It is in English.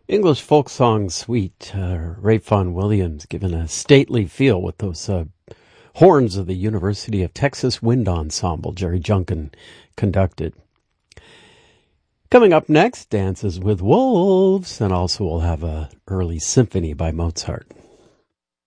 English folk song suite. Ralph Vaughan Williams given a stately feel with those horns of the University of Texas Wind Ensemble. Jerry Junkin conducted. Coming up next, Dances with Wolves, and also we'll have an early symphony by Mozart.